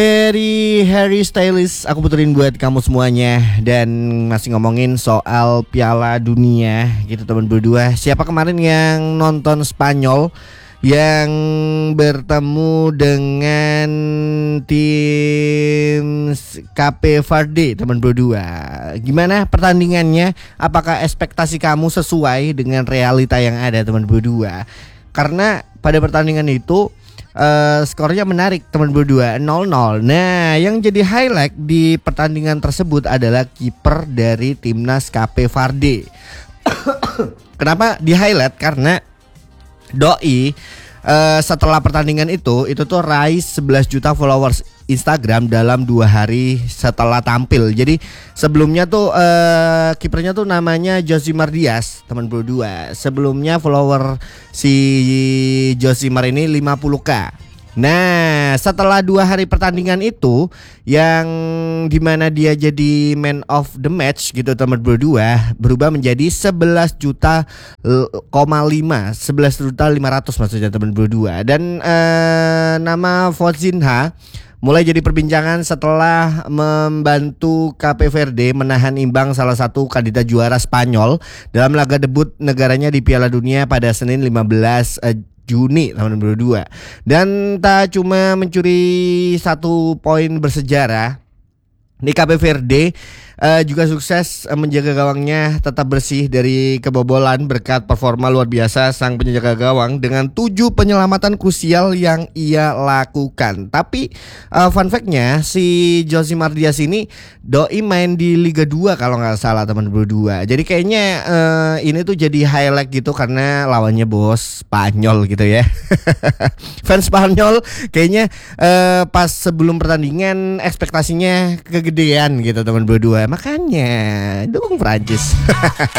Dari Harry Styles aku puterin buat kamu semuanya. Dan masih ngomongin soal Piala Dunia gitu teman berdua. Siapa kemarin yang nonton Spanyol yang bertemu dengan tim Cape Verde teman berdua? Gimana pertandingannya? Apakah ekspektasi kamu sesuai dengan realita yang ada teman berdua? Karena pada pertandingan itu skornya menarik teman berdua 0-0. Nah, yang jadi highlight di pertandingan tersebut adalah kiper dari timnas Cape Verde. Kenapa di highlight? Karena Doi setelah pertandingan itu tuh raih 11 juta followers Instagram dalam 2 hari setelah tampil. Jadi sebelumnya tuh kipernya tuh namanya Josimar Diaz teman berdua. Sebelumnya follower si Josimar ini 50k. Nah, setelah 2 hari pertandingan itu yang dimana dia jadi man of the match gitu teman berdua, berubah menjadi 11 juta 11 juta 500 maksudnya teman berdua. Dan nama Fozinha mulai jadi perbincangan setelah membantu Cape Verde menahan imbang salah satu kandidat juara Spanyol dalam laga debut negaranya di Piala Dunia pada Senin 15 Juni tahun 2022. Dan tak cuma mencuri 1 poin bersejarah, di Cape Verde juga sukses menjaga gawangnya tetap bersih dari kebobolan berkat performa luar biasa sang penjaga gawang dengan 7 penyelamatan krusial yang ia lakukan. Tapi fun fact-nya si Josimar Diaz ini doi main di Liga 2 kalau nggak salah teman berdua. Jadi kayaknya ini tuh jadi highlight gitu karena lawannya bos Spanyol gitu ya. Fans Spanyol kayaknya pas sebelum pertandingan ekspektasinya kegedean gitu teman berdua. Makanya dukung Prancis.